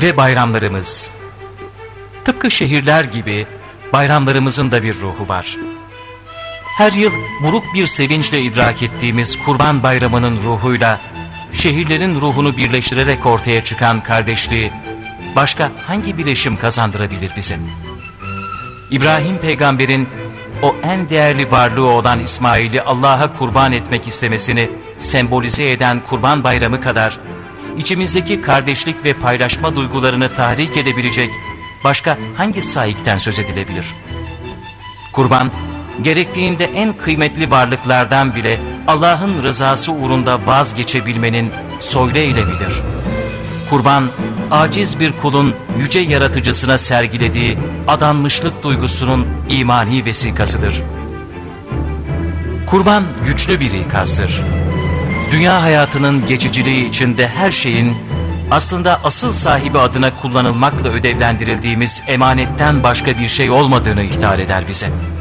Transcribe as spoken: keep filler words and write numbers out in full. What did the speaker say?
ve bayramlarımız. Tıpkı şehirler gibi bayramlarımızın da bir ruhu var. Her yıl buruk bir sevinçle idrak ettiğimiz Kurban Bayramı'nın ruhuyla şehirlerin ruhunu birleştirerek ortaya çıkan kardeşliği başka hangi bileşim kazandırabilir bize? İbrahim peygamberin o en değerli varlığı olan İsmail'i Allah'a kurban etmek istemesini sembolize eden Kurban Bayramı kadar içimizdeki kardeşlik ve paylaşma duygularını tahrik edebilecek başka hangi sahipten söz edilebilir? Kurban, gerektiğinde en kıymetli varlıklardan bile Allah'ın rızası uğrunda vazgeçebilmenin soylu eylemidir. Kurban, aciz bir kulun yüce yaratıcısına sergilediği adanmışlık duygusunun imani vesikasıdır. Kurban güçlü bir ikazdır. Dünya hayatının geçiciliği içinde her şeyin aslında asıl sahibi adına kullanılmakla ödevlendirildiğimiz emanetten başka bir şey olmadığını ihtar eder bize.